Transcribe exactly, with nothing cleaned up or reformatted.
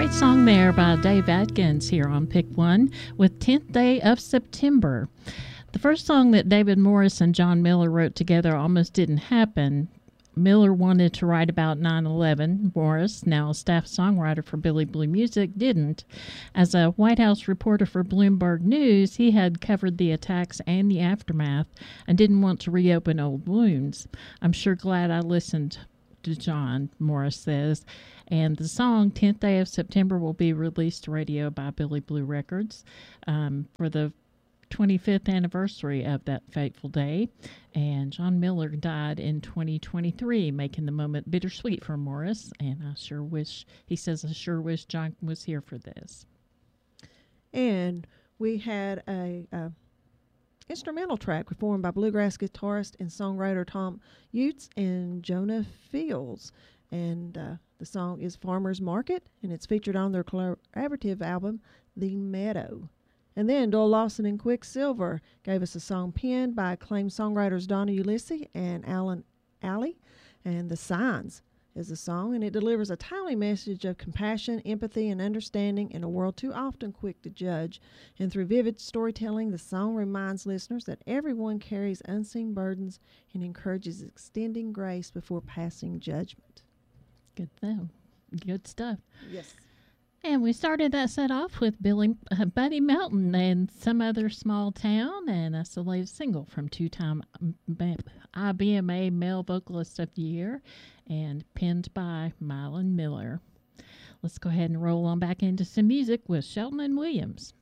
Great song there by Dave Atkins here on Pick One with tenth Day of September. The first song that David Morris and John Miller wrote together almost didn't happen. Miller wanted to write about nine eleven. Morris, now a staff songwriter for Billy Blue Music, didn't. As a White House reporter for Bloomberg News, he had covered the attacks and the aftermath and didn't want to reopen old wounds. I'm sure glad I listened to John, Morris says. And the song tenth Day of September will be released to radio by Billy Blue Records um, for the twenty-fifth anniversary of that fateful day. And John Miller died in twenty twenty-three, making the moment bittersweet for Morris. And I sure wish, he says, I sure wish John was here for this. And we had a, a instrumental track performed by bluegrass guitarist and songwriter Tom Utes and Jonah Fields. And uh, the song is Farmer's Market, and it's featured on their collaborative album, The Meadow. And then Doyle Lawson and Quicksilver gave us a song penned by acclaimed songwriters Donna Ulisse and Alan Alley. And The Signs is the song, and it delivers a timely message of compassion, empathy, and understanding in a world too often quick to judge. And through vivid storytelling, the song reminds listeners that everyone carries unseen burdens and encourages extending grace before passing judgment. Good thing. Good stuff. Yes. And we started that set off with Billy uh, Buddy Melton and Some Other Small Town, and that's the latest single from two-time I B M A Male Vocalist of the Year and penned by Mylon Miller. Let's go ahead and roll on back into some music with Shelton and Williams.